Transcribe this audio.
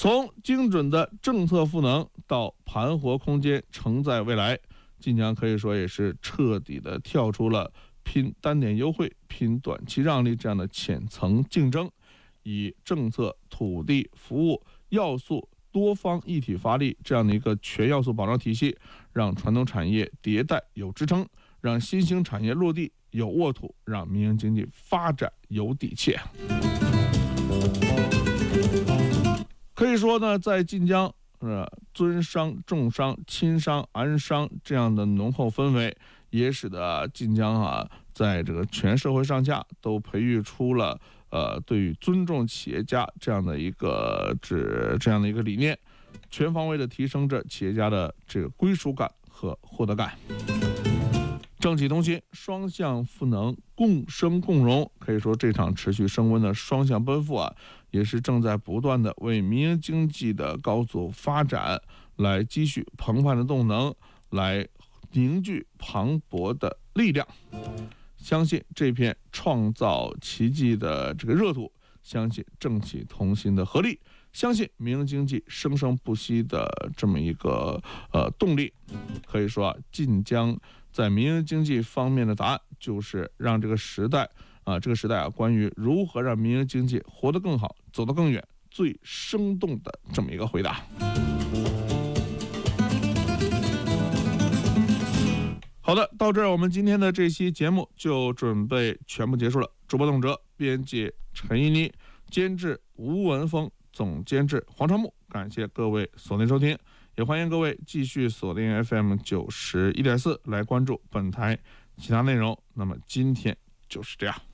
从精准的政策赋能到盘活空间承载未来，晋江可以说也是彻底的跳出了拼单点优惠、拼短期让利这样的浅层竞争，以政策、土地、服务要素多方一体发力这样的一个全要素保障体系，让传统产业迭代有支撑，让新兴产业落地有沃土，让民营经济发展有底气。可以说呢，在晋江，尊商、重商、亲商、安商这样的浓厚氛围，也使得晋江在这个全社会上下都培育出了对于尊重企业家这样的一个理念，全方位的提升着企业家的这个归属感和获得感。政企同心，双向赋能，共生共荣。可以说，这场持续升温的双向奔赴也是正在不断的为民营经济的高速发展来积蓄澎湃的动能，来凝聚磅礴的力量。相信这片创造奇迹的这个热土，相信政企同心的合力，相信民营经济生生不息的这么一个动力。可以说晋江在民营经济方面的答案，就是让这个时代关于如何让民营经济活得更好、走得更远，最生动的这么一个回答。好的，到这儿我们今天的这期节目就准备全部结束了。主播董哲，编辑陈一妮，监制吴文峰，总监制黄长木。感谢各位锁定收听，也欢迎各位继续锁定 FM 91.4来关注本台其他内容。那么今天就是这样。